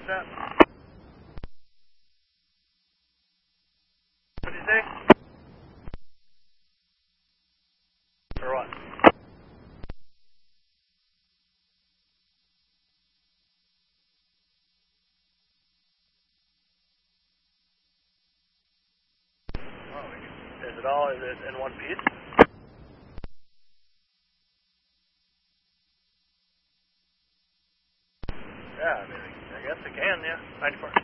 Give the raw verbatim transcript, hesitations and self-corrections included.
that? What did you say? Or what? Oh, is it all, is it in one piece? Yeah, I mean, I guess it can, yeah. ninety-four.